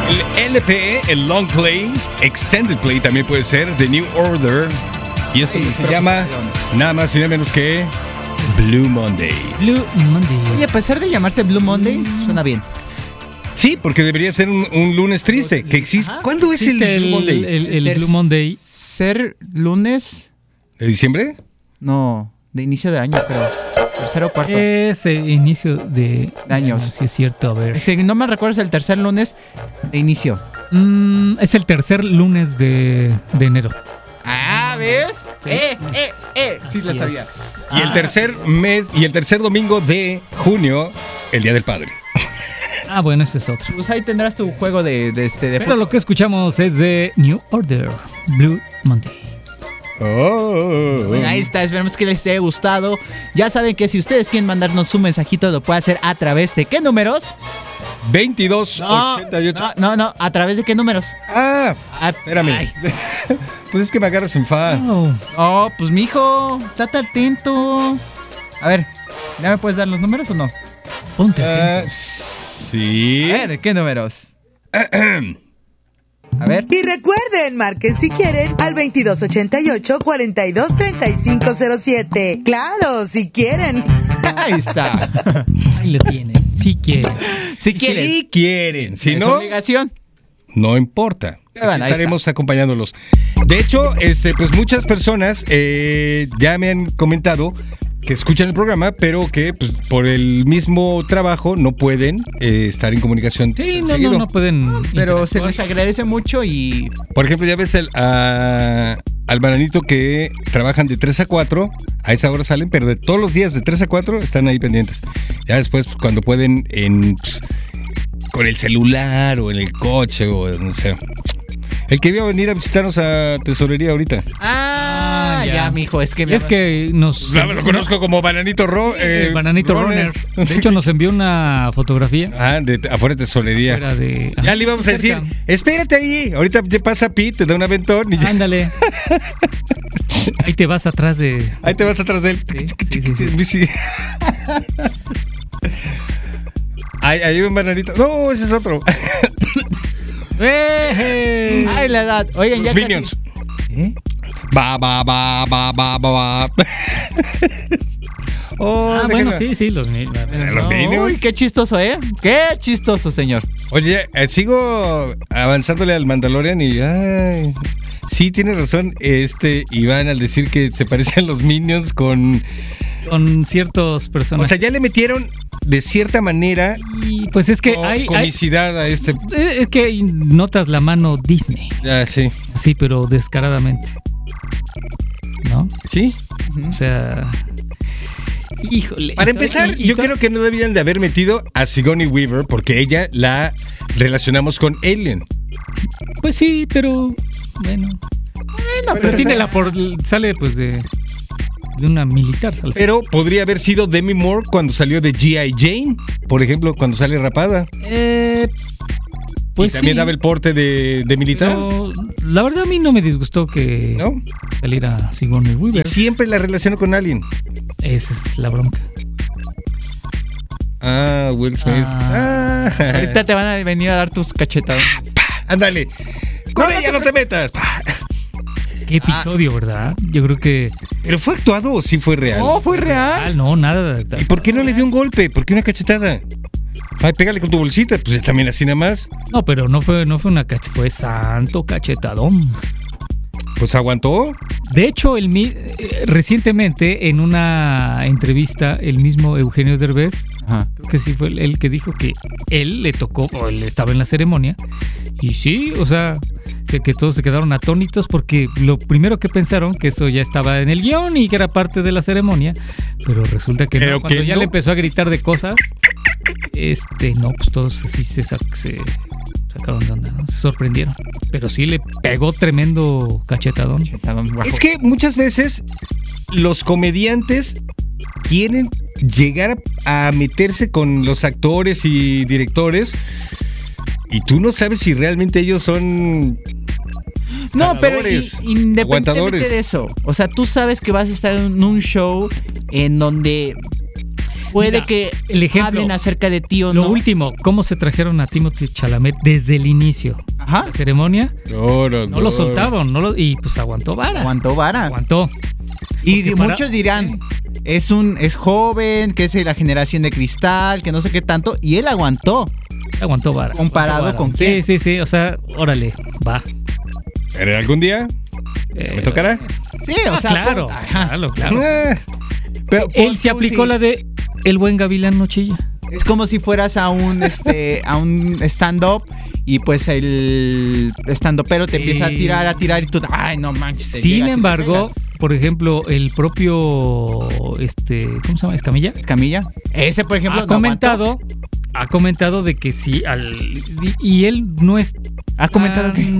El LP, el Long Play, Extended Play también puede ser, The New Order. Y esto se llama nada más y nada menos que Blue Monday. Blue Monday. Oye, a pesar de llamarse Blue Monday, suena bien. Sí, porque debería ser un lunes triste. Que existe. ¿Cuándo es el Blue Monday? El Blue Monday. ¿Ser lunes? ¿De diciembre? No, de inicio de año, creo. Tercero o cuarto. Es inicio de años. Sí, es cierto, a ver. Si no me recuerdo, es el tercer lunes de inicio. Es el tercer lunes de enero. Ah, ¿ves? Sí. Sí, la sabía. Y el tercer mes, y el tercer domingo de junio, el Día del Padre. Ah, bueno, ese es otro. Pues ahí tendrás tu juego de Pero lo que escuchamos es de New Order, Blue Monday. Bueno, ahí está, esperemos que les haya gustado. Ya saben que si ustedes quieren mandarnos un mensajito, lo puede hacer a través de ¿qué números? 2288. No, ¿a través de qué números? Espérame. Ay. Pues es que me agarras en fa. Oh, pues mijo, estate atento. A ver, ¿ya me puedes dar los números o no? Ponte atento. Sí. A ver, ¿qué números? A ver. Y recuerden, marquen si quieren al 2288-423507. Claro, si quieren. Ahí está. Ahí lo tienen. Si quieren. Si quieren. Si quieren. Si ¿Es no, obligación? no importa. Bueno, ahí estaremos acompañándolos. De hecho, pues muchas personas ya me han comentado que escuchan el programa, pero que pues, por el mismo trabajo no pueden estar en comunicación. Sí, seguido. no pueden. Pero se les agradece mucho y... Por ejemplo, ya ves al bananito que trabajan de 3 a 4, a esa hora salen, pero de todos los días de 3 a 4 están ahí pendientes. Ya después, pues, cuando pueden, con el celular o en el coche o no sé. El que iba a venir a visitarnos a Tesorería ahorita. Ya, mijo, es que... Es que nos... Lo conozco como Bananito el Bananito Runner. De hecho, nos envió una fotografía. De afuera de Tesorería. Ya le íbamos a decir, espérate ahí. Ahorita te pasa Pete, te da un aventón. Y ándale. Ahí te vas atrás de... Ahí te vas atrás de él. Sí. Ahí hay un bananito. No, ese es otro. ¡Ay, la edad! Oigan, ya Minions. casi... Va. Bueno, sí, los Minions. Los Minions. Uy, qué chistoso, ¿eh? Qué chistoso, señor. Oye, sigo avanzándole al Mandalorian y... Ay, sí, tiene razón Iván al decir que se parecen los Minions con ciertos personajes. O sea, ya le metieron de cierta manera... Y pues es que hay comicidad a este... Es que notas la mano Disney. Sí. Sí, pero descaradamente. ¿No? Sí. O sea... Híjole. Para empezar, yo creo que no deberían de haber metido a Sigourney Weaver porque ella la relacionamos con Alien. Pues sí, pero... Bueno, pero sale pues de una militar. Pero podría haber sido Demi Moore cuando salió de G.I. Jane, por ejemplo, cuando sale rapada. Pues y también sí, daba el porte de militar. Pero la verdad a mí no me disgustó que saliera Sigourney Weaver. Y siempre la relaciono con Alien. Esa es la bronca. Will Smith. Ahorita te van a venir a dar tus cachetadas. Ándale. Con ella no te metas. Qué episodio, ¿verdad? Yo creo que... ¿Pero fue actuado o sí fue real? No, fue real. No, nada. ¿Y por qué no le dio un golpe? ¿Por qué una cachetada? Ay, pégale con tu bolsita. Pues también así nada más. No, pero no fue una cachetada. Fue santo cachetadón. Pues aguantó. De hecho, recientemente en una entrevista, el mismo Eugenio Derbez, creo que sí fue él que dijo que él le tocó, o él estaba en la ceremonia, y sí, o sea, que todos se quedaron atónitos porque lo primero que pensaron que eso ya estaba en el guión y que era parte de la ceremonia, pero resulta que no, cuando ya le empezó a gritar de cosas, no, pues todos así se sacaron de onda, ¿no? Se sorprendieron. Pero sí le pegó tremendo cachetadón. Es que muchas veces los comediantes quieren llegar a meterse con los actores y directores y tú no sabes si realmente ellos son... No, pero independientemente de eso, o sea, tú sabes que vas a estar en un show en donde puede Mira, que el ejemplo, hablen acerca de ti o Lo no. último, ¿cómo se trajeron a Timothée Chalamet desde el inicio? Ajá. La ceremonia, No lo soltaron, y pues aguantó vara. Aguantó vara. Aguantó. Y Porque para- muchos dirán, es joven, que es de la generación de cristal, que no sé qué tanto, y él aguantó. Aguantó vara. ¿Comparado aguantó vara. con quién? Sí, o sea, órale, va. ¿Pero algún día me tocará? Sí, o sea, claro, ajá. claro. Pero Él pon se tú, aplicó sí. la de el buen gavilán no chilla. Es como si fueras a un stand-up y pues el stand-upero te empieza a tirar y tú, ay, no manches. te Sin llegas y te embargo, pegas. por ejemplo, el propio ¿cómo se llama? Escamilla. Escamilla. Ese, por ejemplo, Ha no aguantó. comentado de que sí, y él no es ¿Ha comentado qué?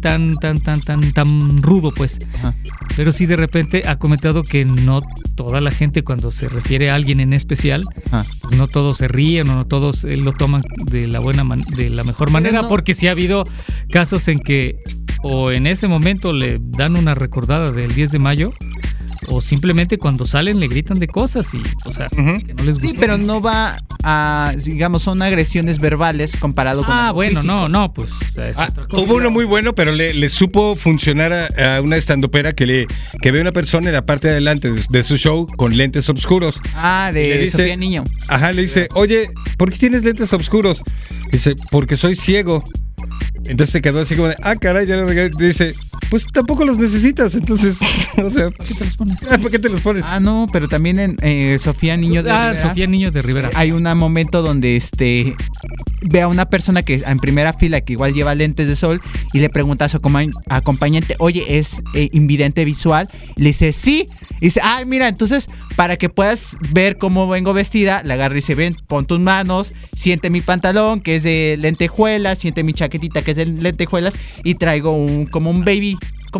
tan rudo, pues. Ajá. Pero sí de repente ha comentado que no toda la gente, cuando se refiere a alguien en especial, Ajá. pues no todos se ríen o no todos lo toman de la de la mejor manera, no- porque sí ha habido casos en que o en ese momento le dan una recordada del 10 de mayo o simplemente cuando salen le gritan de cosas y, o sea, Ujú. que no les gusta. Sí, pero no va a, digamos, son agresiones verbales comparado con algo bueno, físico. no, pues es otra cosa. Hubo uno muy bueno, pero le supo funcionar a una estandopera que ve a una persona en la parte de adelante de su show con lentes oscuros. Ah, Le de dice- Sofía Niño. Ajá, le dice, oye, ¿por qué tienes lentes oscuros? Dice, porque soy ciego. Entonces se quedó así como de, caray, ya le regalé. Dice, pues tampoco los necesitas, entonces, o sea, ¿Por qué te los pones? ¿para qué te los pones? Ah, no, pero también en Sofía Niño de Rivera, Sofía Niño de Rivera. hay un momento donde ve a una persona que en primera fila que igual lleva lentes de sol y le pregunta a su acompañante, oye, ¿es invidente visual? Y le dice, sí. Y dice, ay, mira, entonces para que puedas ver cómo vengo vestida, la agarra y dice, ven, pon tus manos, siente mi pantalón que es de lentejuelas, siente mi chaquetita que es de lentejuelas y traigo como un baby,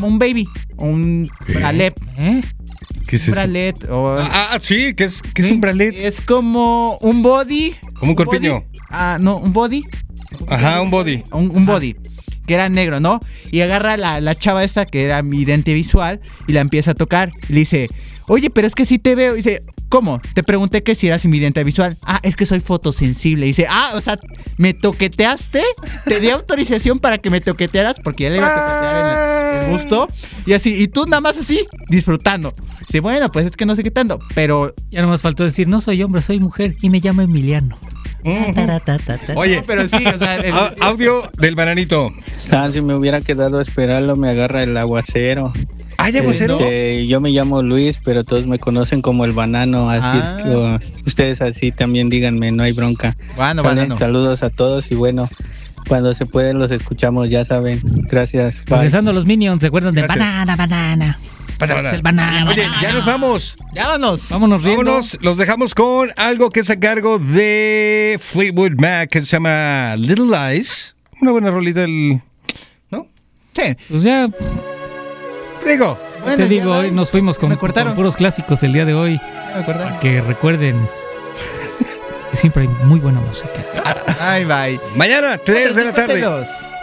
un ¿Qué? bralet. ¿Eh? ¿Qué es Un eso? bralet o... Sí, que es Sí, un bralet. Es como un body. Como un corpiño. body. No, un body. Ajá, un body. Un body. Que era negro, ¿no? Y agarra la chava esta que era mi vidente visual y la empieza a tocar. Y le dice, oye, pero es que sí te veo. Y dice, ¿cómo? Te pregunté que si eras invidente visual. Es que soy fotosensible. Y dice, o sea, ¿me toqueteaste? Te di autorización para que me toquetearas porque ya le iba a toquetear en el busto. Y así, y tú nada más así, disfrutando. Dice, bueno, pues es que no sé qué tanto, pero... Ya nomás faltó decir, no soy hombre, soy mujer y me llamo Emiliano. Oye, No, pero sí, o sea... audio del bananito. Si me hubiera quedado a esperarlo, me agarra el aguacero. ¿De aguacero? Yo me llamo Luis, pero todos me conocen como el banano, así que ustedes así también díganme, no hay bronca. Bueno, ¿Sale? banano. Saludos a todos y bueno, cuando se pueden los escuchamos, ya saben. Gracias. Bye. Regresando a los Minions, ¿se acuerdan de Gracias. banana? Banana. El banana. Oye, ya nos vamos. Ya vámonos. Vámonos riendo. Vámonos, los dejamos con algo que es a cargo de Fleetwood Mac que se llama Little Lies. Una buena rolita del... ¿No? Sí. Pues ya, Digo. Bueno, te ya digo, va. hoy nos fuimos con Me cortaron. puros clásicos el día de hoy. ¿Me acordaron? Que recuerden que siempre hay muy buena música. Ay, bye. Mañana, 3 de la tarde. Los